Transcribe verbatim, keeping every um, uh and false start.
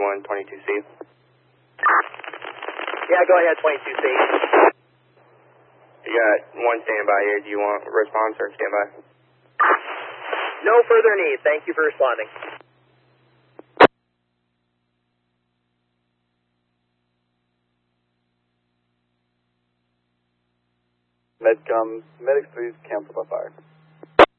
one, twenty-two C. Yeah, go ahead, twenty-two C. You got one standby here. Do you want response or standby? No further need. Thank you for responding. Medcom, Medic three is canceled by fire.